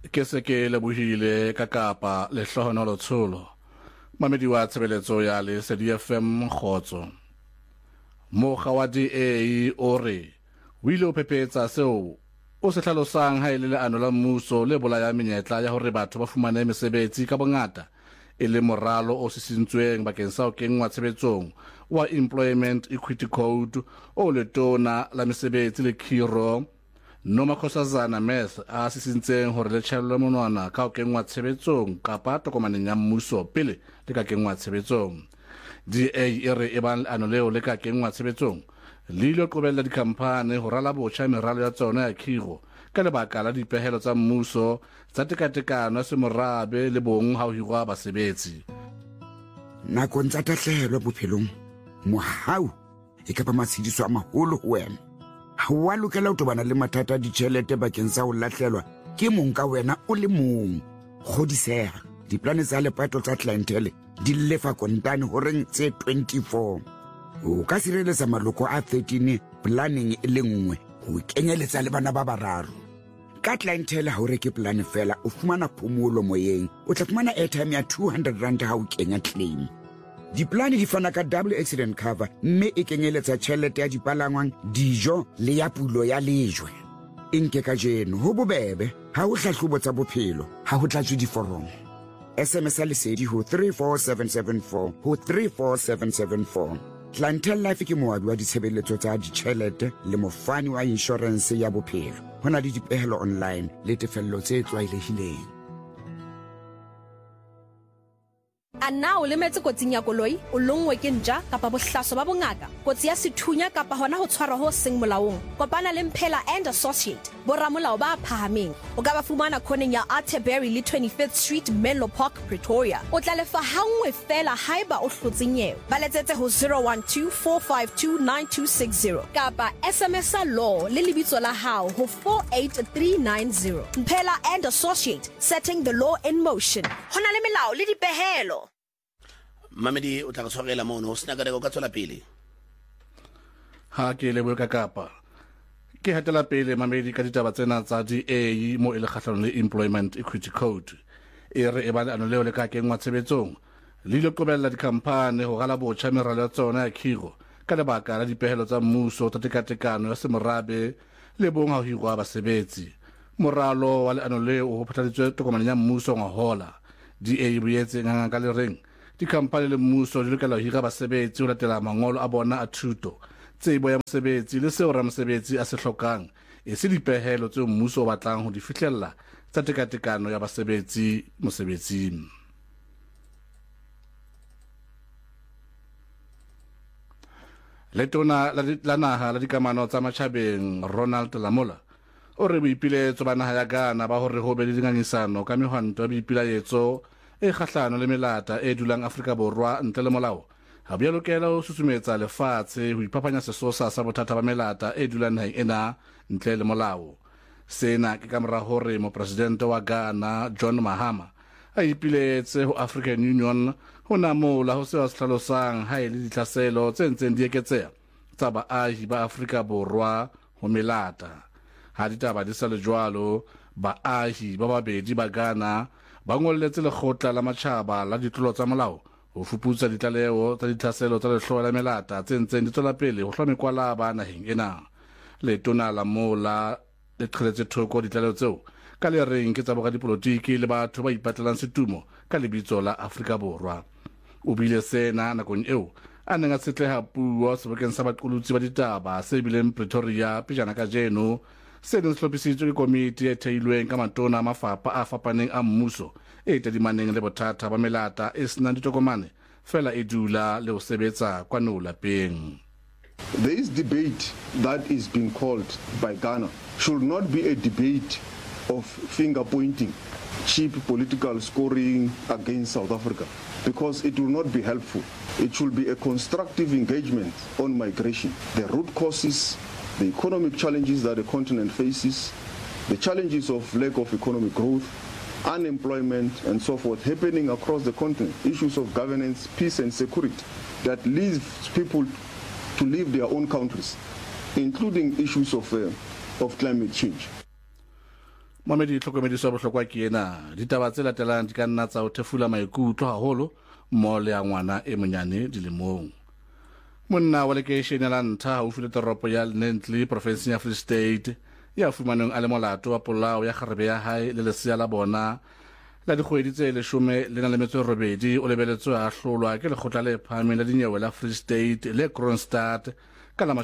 ke se ke lebohile ka Kapa le hlohonolo tsholo mamedi wa tshebeletso ya le CDFM Khotso mo khawadi ore o ile o phephetsa seo o se hlalosang ha ile le ano la mmuso le bolaya menyetla ya hore batho ba fumane mesebetsi ka bongata e le moralo o sisintsweng bakeng sa ho kengwa tshebetsong wa Employment Equity Code o le tona la mesebetsi le khiro Nomakhosazana Meth a sisintseng hore le tshellwe monwana ka ho kengwa tshebetsong kapa tokomaneng ya mmuso pele le ka kengwa tshebetsong. DA ere e bang ano leo le ka kengwa tshebetsong le ile qobella dikhamphane ho rala botjha meralo ya tsona ya khiro ka lebaka la dipehelo tsa mmuso tsa tekatekano ya semorabe le bong ha ho hirwa basebetsi. Nakong tsa tahlehelo bophelong mohau e ka ba matshediso a maholo ho wena. Ha wa lokela ho tobana le mathata a ditjhelete bakeng sa ho lahlelwa ke mong ka wena o le mong. Kgodiseha diplane tsa lepato tsa clientele di lefa kontane horeng tse 24. O ka sireletsa maloko a 13 planning e le nngwe ho kenyeletsa le bana ba bararo. Ka clientele ha o reke plan fela o fumana phomolo moyeng, o tla fumana airtime ya 200 rand ha o kenya claim. Diplane di fana ka double accident cover mme e kenyeletsa tjhelete ya dipalangwang, dijo le ya pulo ya lejwe. Inke ka jeno ho bobebe ha o hlahlobo tsa bophelo ha ho tlatswe diforomo. SMS lesedi ho 34774 ho 34774. Clientele Life ke moabi wa ditshebeletso tsa ditjhelete le mofani wa insurance ya bophelo. Hona le dipehelo online le tefello tse tlwaelehileng. A na o lemetse kotsing ya koloi o longwe ke ntja kapa bohlaso ba bongaka kotsi ya sethunya kapa hona ho tshwarwa ho seng molaong kopana le Mphela and Associate boramolao ba phahameng o ka ba fumana khoneng ya Atterbury le 25th Street Menlo Park Pretoria o tla lefa hangwe fela haeba o hlotse nyewe ba letsetse ho 0124529260 kapa SMS law le lebitso la hao ho 48390. Mphela and Associate, setting the law in motion. Hona le melao le dipehelo. Mamedi o tla go tshwarela mono o sena ka go ka tswela pele. Ha ke le ka Kapa ke hatela pele mamedi ka ditaba tsena tsa DA mo ile kgahlano le Employment Equity Code e re e bana ano leo le ka kengwa tshebetsong le ile qobella dikhamphane ho gala botjha meralo ya tsona ya khiro ka lebaka la dipehelo tsa mmuso tsa tekatekano ya semorabe le bong ha ho hirwa basebetsi. Moralo wa leano leo ho phatlaladitswe tokomaneng ya mmuso ngahola. DA boetse ngaka le reng dikhamphane le mmuso di lokela ho hira basebetsi ho latela mangolo a bona a thuto tsebo ya mosebetsi le seo ramosebetsi a se hlokang e se dipehelo tse mmuso o batlang ho di fihlella tsa tekatekano ya basebetsi mosebetsing. Letona la naha la dikamano tsa matjhabeng Ronald Lamola o re boipiletso ba naha ya Ghana ba hore ho be le dingangisano ka mehwanto ya boipilaetso e kgahlano le melata e dulang Afrika Borwa ntle le molao ha bua lokela ho susumetsa lefatshe ho iphapanya sesosa sa bothata ba melata e dulang naheng ena ntle le molao. Sena ke ka mora hore mopresidente wa Ghana John Mahama a ipiletse ho African Union ho namola ho se hlalosang ha ile ditlhaselo tse ntseng di eketseha tsa baahi ba Afrika Borwa ho melata. Ha ditaba di sa le jwalo baahi ba babedi ba Ghana ba ngolletse lekgotla la matjhaba la ditlolo tsa molao ho fuputsa ditlaleho tsa ditlhaselo tsa lehloho la melata tse ntseng di tswela pele ho hlwa mekwalaba naheng ena. Letona la mola le qheletse thoko ditlaleho tseo ka le reng ke tsa boka dipolotiki le batho ba ipatlelang setumo ka lebitso la Afrika Borwa. O bile sena nakong eo a neng a setleha puo sebokeng sa baqolotsi ba ditaba se bileng Pretoria pejana ka jeno se neng hlophisitswe ke komiti e theilweng ka matona a mafapha a fapaneng a mmuso e tadimaneng le bothata ba melata e senang ditokomane fela e dula le ho sebetsa kwano lapeng. There is debate that is being called by Ghana should not be a debate of finger pointing, cheap political scoring against South Africa, because it will not be helpful. It should be a constructive engagement on migration, the root causes, the economic challenges that the continent faces, the challenges of lack of economic growth, unemployment and so forth happening across the continent, issues of governance, peace and security that leaves people to leave their own countries, including issues of climate change. Mohamedi tlhokomediso bohlokwa ke ena ditaba tse latelang di ka nna tsa ho thefula maikutlo haholo mo le ya ngwana e monyane dilemong. Monna wa lekeishene la Ntha haufi le toropo ya Nentli province ya Free State ya fumaneng a le molato wa polao ya kgarebe ya hae le lesea la bona la dikgwedi tse 18 o lebeletswe a hlolwa ke lekgotla le phahameng la dinyewe la Free State le Kroonstad ka la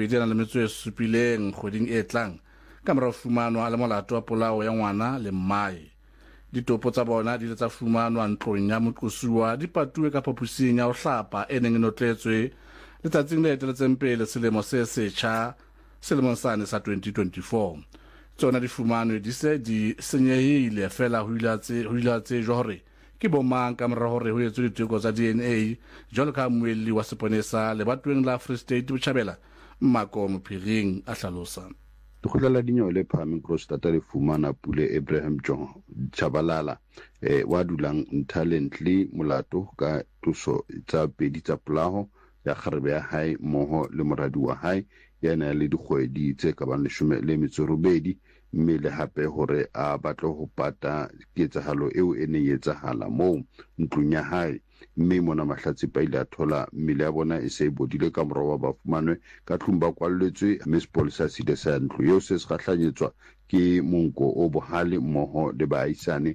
27 kgweding e tlang ka mora fumanwa le molato wa polao ya ngwana le mmae. Ditopo tsa bona di tsa fumanwa ntlong ya moqosuwa di patuwe ka phapusing ya ho hlapa e neng e notletswe letsatsing le eteletseng pele selemo se setjha selemong sane sa 2024. Tsona di fumanwe di se di senyehile fela ho ilatse jore ke bomang ka mora hore ho etswe diteko tsa DNA jwalo ka moelli wa seponesa lebatoweng la Free State Botjhabela Mmako Mophiring a hlalosa. Lekgotla la dinyewe le phahameng Kroonstad le fumana Pule Abraham John Chabalala wa dulang Nthalentli molato ka tuso tsa pedi tsa polao ya kgarebe ya hae moho le moradi wa hae ya na le dikgwedi tse ka bang 18 mme le hape hore a batle ho pata ketsahalo eo e neng etsahala moo ntlong ya hae mme mona mahlatsipa ile a thola mmele ya bona e se bodile ka morao ba fumanwe ka tlung ba kwalletswe mme sepolesa se ile sa ntlo eo se kgahlanyetswa ke monko o bohale mmoho le baahisane.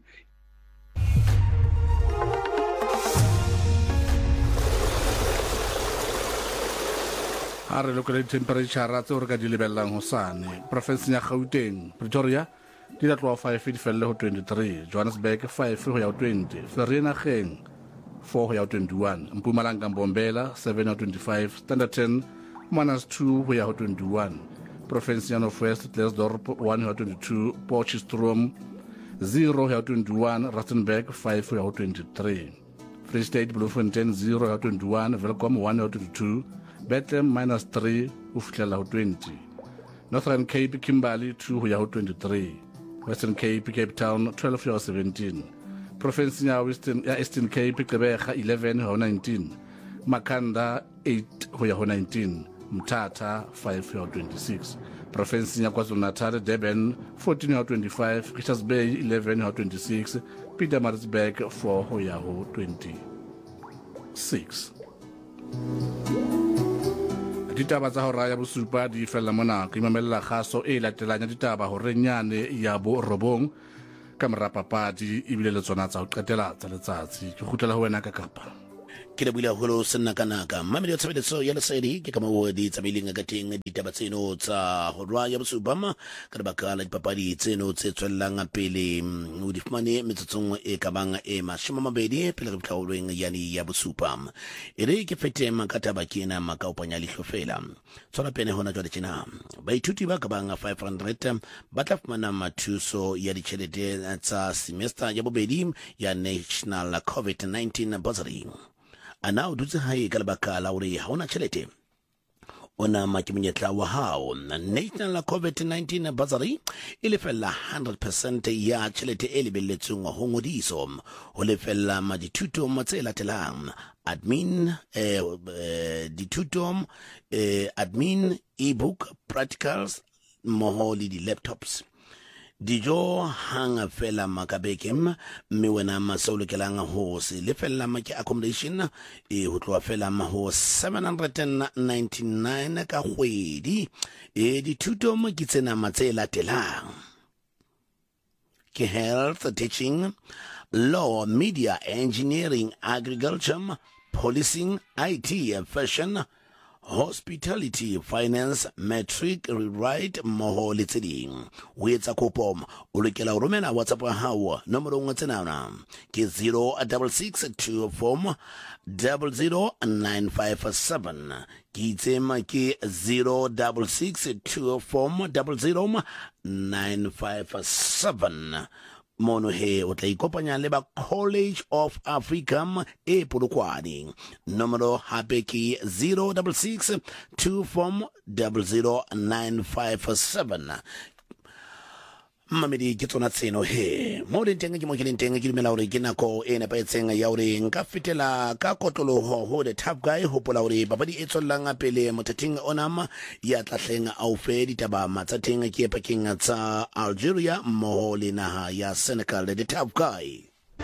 A re lokela temperature tse re ka di lebellang hosane province ya Gauteng Pretoria di la tloa 5 di felle ho 23, Johannesburg 5 ho ya ho 20, Vereeniging 4 ho ya ho 21, Mpumalanga Mbombela 7 ho 25, Standerton minus 2 ho ya ho 21, province ya North West Klerksdorp 1 ho ya 22, Potchefstroom 0 ho ya ho 21, Rustenburg 5 ho ya ho 23, Free State Bloemfontein 0 ho ya ho 21, Welkom 1 ho ya ho 22, Bethlehem minus 3 ho fihlela ho 20, Northern Cape Kimberley 2 ho ya ho 23, Western Cape Cape Town 12 ho ya ho 17, province ya Eastern Cape Gqeberha 11 ho ya ho 19, Makhanda 8 ho ya ho 19, Mthatha 5 ho ya ho 26, province ya KwaZulu-Natal Durban 14 ho ya ho 25, Richards Bay 11 ho ya ho 26, Pietermaritzburg 4 ho ya ho 26. Ditaba tsa hora ya bosupa di fella mona ke mamella kgaso e latelang ya ditaba hore nyane ya bo robong ka mora papadi ibile le tsona tsa ho qetela tsa letsatsi ke khutlela ho wena ka Kapa. Ke le buile holo sena kanaka mamedi ya tshebeletso ya lesedi ke ka mo di tsameleng ka teng ditaba tseno tsa hora ya bosubama ka baka la dipapadi tseno tse tswellang pele o di fumane metsotsong e ka bang e 20 pele re tlaolweng yani ya bosupam ere ke fete makata bakena makaopanya lihlofela tsona pene hona jwa ditjena baithuti ba ka bang 500 ba tla fumana mathuso ya ditjhelete tsa semester ya bobedi ya National COVID-19 Bursary. Ana o dutse hae ka lebaka la hore ha ona tjhelete ona makimenyetla wa hao National COVID-19 Bursary e lefella 100% ya tjhelete e lebelletsweng ho ngodiso ho lefella madithuto tse latelang admin dithuto admin ebook practicals mmoho le di laptops dijo hanga fela makabekem mme wena masolokelang ho se lefella make accommodation ho tloa fela ho 799 ka kgwedi dithuto mo ke tsena matse latelang ke health teaching law media engineering agriculture policing IT fashion hospitality finance matric rewrite mmoho le tseding o etsa kopo o lokela ho romela WhatsApp wa hao nomoro ngwe tsenana ke 0624000957 ke itsema ke 0624000957 mono he o tla ikopanya le ba College of Africa e Polokwane nomoro hape ke 0624000957 mmamedi ke tsona tseno he mo le teng ke mo ke le teng ke dumela hore ke nako e nepaetseng ya hore nka fetela ka kotloloho ho the Tough Guy hopola hore babadi e tswellang pele mothating onama ya tlahleng aufe ditaba matsating ke pakeng tsa Algeria mo le naha ya Senegal the Tough Guy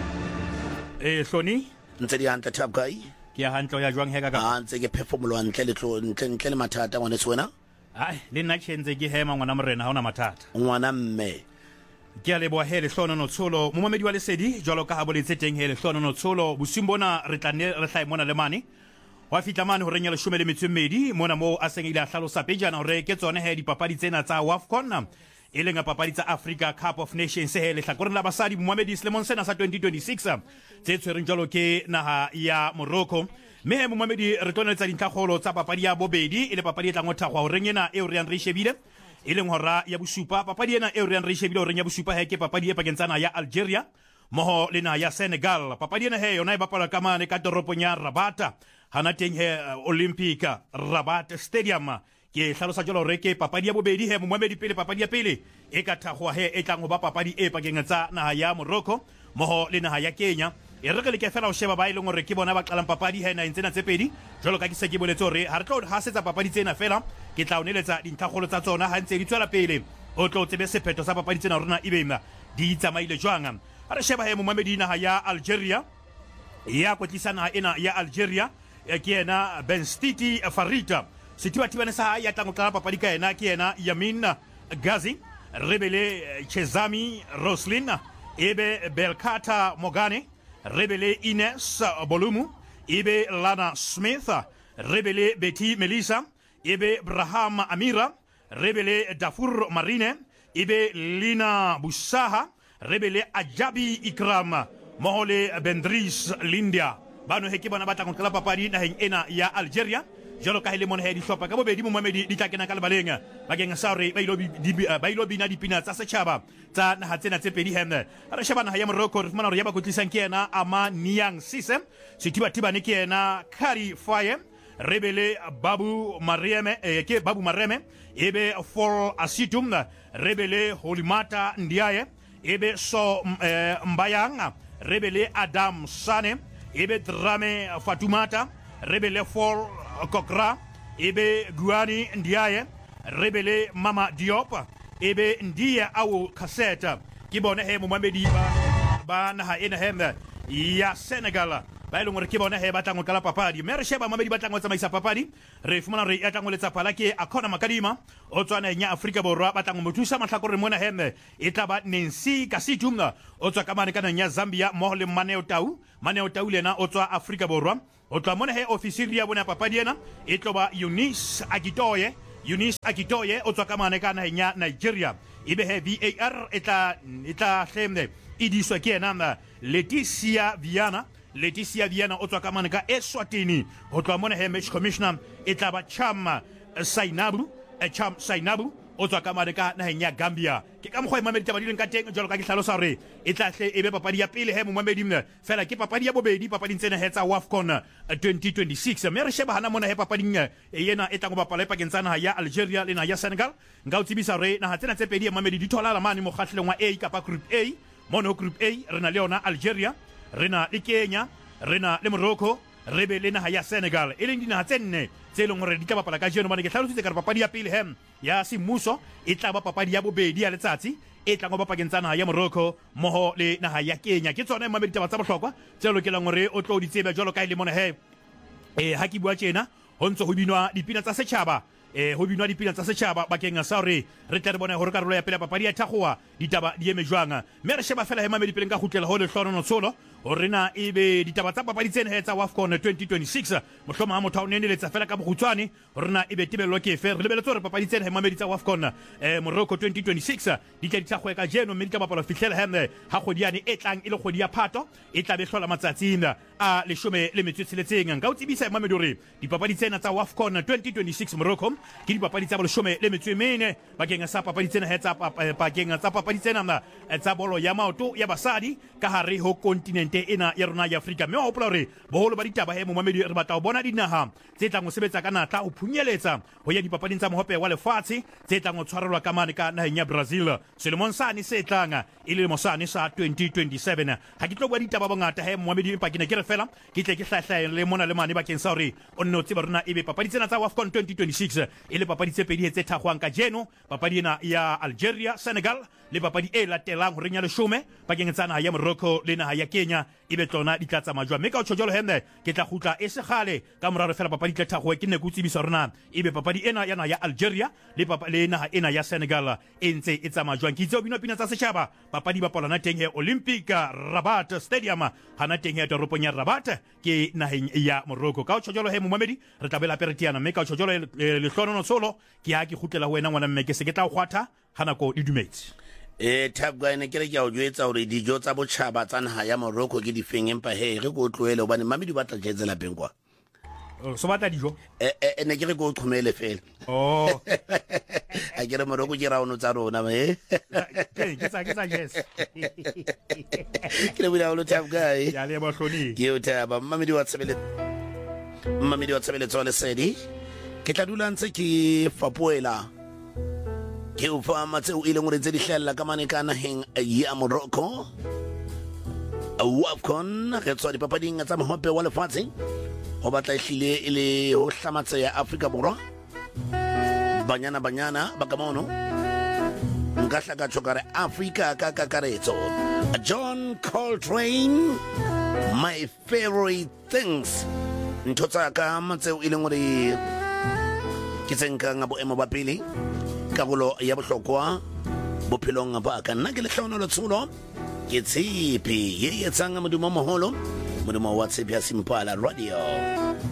Hloni ntse di hantle Tough Guy ke ya hantlo ya jwang heka ka ntse ke phefumolo ntle le mathata ngwana tswena ai le nna tshentse ke hema ngwana morena ha ona mathata ngwana mme ke a leboa hele hlono no tsholo momamedi wa lesedi jwalo ka ha boletse teng hele hlono no tsholo bosimbona re tla ne re hlai mona le mane wa fitla mane ho renya le 12 mona mo a sengile a hlalosa pejana hore ke tsone he dipapadi tsena tsa WAFCON e leng papadi tsa Africa Cup of Nations he le hlakoreng la basadi momamedi selemong sena sa 2026 tse tshwereng jalo ke naha ya Morocco me he momamedi re tlonetsa dintlhagolo tsa papadi ya bobedi ile papadi e tla ngothagwa ho renyena e re yang re shebile e leng hora ya bosupa papadi ena e re yang re shebile ho renya bosupa he ke papadi e pakentsana ya Algeria moho lena ya Senegal papadi ena he yona e bapala ka mane ka toropong ya Rabat hana teng he Olympic Rabat Stadium ke hlalosa jalo re ke papadi ya bobedi he momamedi pele papadi ya pele e ka thagwa he e tlang ho ba papadi e pakengtsa naha ya Morocco moho le naha ya Kenya e re ke fela o sheba ba ile ngore ke bona ba qalang papadi he na ntsena tse pedi jalo ka ke se ke boletse hore ha re tlo ha setsa papadi tsena fela ke tla oneletsa dintlhagolo tsa tsona ha ntse di tswela pele o tlo tsebe sephetho sa papadi tsena rona ibema di tsamaile jwang ha re sheba he momamedi naha ya Algeria ya kwetlisana ena ya Algeria ke ena Ben Stiti Farita sitiba sa ya tango qala papadi ka ena ke ena Yamin Gazi Rebele Chezami Roslin ebe Belkata Mogane Rebele Ines Bolumu ebe Lana Smith Rebele Betty Melissa ebe Braham Amira Rebele Dafur Marine ebe Lina Busaha Rebele Ajabi Ikram Mohole Bendris Lindia bano heki bana bata kon kala papadi na ena ya Algeria jalo ka hele mon he di shopa ka bobedi momamedi di takena ka balenga bageng sorry ba ilo bina di pina tsa setjhaba tsa na hatsena tse pedi hemne ara shebana ya Morocco re fumana re ya ba kotlisang ke ena ama Niang Sisem sitiba ne ke ena Kari Faye Rebele Babu Marieme ke Babu Mareme ebe Fall Asitum Rebele Holimata Ndiaye ebe so Mbayang Rebele Adam Sane ebe Drame Fatumata Rebele Fall Kokra ebe Guani Ndiaye Rebele Mama Diop ebe Ndia Awu Kaseta kibone he momamedi ba na ha ena hembe ya Senegal ba ile ngore kibone he batango kala papadi mere sheba momamedi batango tsamaisa papadi re fumana re yatango letsa palake akona makadima o tswana nya Afrika borwa batango motusa mahlakore mona hembe etaba Nancy Kasitumna o tswa kamane kana nya Zambia mo le Maneo Tau lena o tswa Afrika borwa o tswa mona he ofisiri ya bona papadi ena e tloba Eunice Akitoye o tswa kamane kana nya Nigeria ibe he VAR eta hlemne idiswa ke ena Leticia Viana o tswa kamane ka Eswatini o tswa mona he match commissioner etaba Cham Sainabu o tswa kamane ka na nya Gambia ke ka mokgwa mamedi taba dileng ka teng jalo ka ke hlalosa hore e tla hle ebe papadi ya pele he momamedi mna fela ke papadi ya bobedi papadi tsena he tsa WAFCON 2026 me re sheba hana mona he papadi yena e tla go bapala pa kentsana ya Algeria le na ya Senegal nga o tsebisa hore na hatsena tse pedi ya mamedi di thola la mane mo kgahleleng wa A kapa group A mono group A rena le yona Algeria rena le Kenya rena le Morocco rebe le naha ya Senegal e leng dinaha tse nne tse leng hore di tla bapala ka jeno mane ke hlalositse ka papadi ya pele hem ya semmuso e tla ba papadi ya bobedi ya letsatsi e tla go ba pakeng tsa naha ya Morocco moho le naha ya Kenya ke tsone mamedi taba tsa bohlokwa tse lokelang hore o tlo di tsebe jalo ka ile mona he ha ke bua tjena ho ntso ho binwa dipina tsa setjhaba ho binwa dipina tsa setjhaba bakeng sa hore re tla re bona hore karolo ya pele papadi ya thakgoa ditaba di eme jwang me re sheba fela he mamedi pele nka khutlela ho le hlono tsolo hore na ebe ditaba tsa papadi tsena he tsa WAFCON 2026 mohloma ha motho o neneletsa fela ka bokhutswane hore na ebe tibello ke fe re lebeletse hore papadi tsena he mamedi tsa WAFCON Morocco 2026 di tla ditla ka jeno mme di ka bapala fihlela heme ha kgodiane e tlang ile kgodi ya Phato e tla be hlola matsatsing a 16 nka o tsebisa mamedi hore dipapadi tsena tsa WAFCON 2026 Morocco ke dipapadi tsa boleshome le metso e mene bakeng sa papadi tsena bakeng tsa papadi tsena tsa bolo ya maoto ya basadi ka hare ho kontinente ena ya rona ya Afrika. Mme wa hopola hore boholo ba ditaba momamedi re batla ho bona dinaha tse tlang ho sebetsa ka natla ho phunyeletsa ho ya dipapading tsa mohope wa lefatshe tse tlang ho tshwarelwa ka mane ka naheng ya Brazil selemong sane se tlang e le mosane sa 2027. Ha ke tlo bua ditaba bongata momamedi empa ke ne ke re fela ke tle ke hlahlae le mona le mane bakeng sa hore o nne o tseba rona ebe papadi tsena tsa AFCON 2026 e le papadi tse pedi tse thakgwang ka jeno, papadi ena ya Algeria Senegal le papadi e latelang ho renya leshome bakeng tsa naha ya Morocco le naha ya Kenya ebe tsona di tla tsamajwa. Mme ka o tjhojolo ke tla khutla e segale ka moraro fela papadi tla thakgwe ke ne go tsebisa rona ebe papadi ena ya naha ya Algeria le naha ena ya Senegal e ntse e tsamajwang. Ke itse o bino pina tsa setjhaba papadi ba polana teng Olympic Rabat Stadium hana teng toropong ya Rabat ke naheng ya Morocco. Ka o tjhojolo momamedi re tla bela peretiana mme ka o tjhojolo le hlono solo ke ha ke khutlela ho wena ngwana mme ke se ke tla go kgwatha hana ko di dumetse. Tabga ne kere ke a o jwetsa hore dijo tsa botjhaba tsa naha ya Morocco ke difeng empa re go tlohele hobane mamedi ba tla jetse lapeng kwa so batla dijo ne kere go qhomele fela a kere Morocco ke raono tsa rona ke tsa yes ke le bula lo Tabga ya le ba hloni ke o taba mamedi wa tsebele tsole sedi ke tla dula ntse ke fapoela ke o fa matse o ile ngore tse di hlella ka mane ka naheng ya Morocco AFCON re tswa dipapading tsa mohope wa lefatshe ho batla ehlile ile ho hlamatsa ya Afrika Borwa banyana ba ka mono nka hlaka tshokare Africa ka kakaretso. John Coltrane, my favorite things ntotsa ka matse o ile ngore ke tsenka nga boemo ba pele karolo ya bohlokwa bophelong ba ka nna ke le hlona letsholo ke tshepe ye etsang modumo moholo modumo wa Tshepe ya Simpala Radio.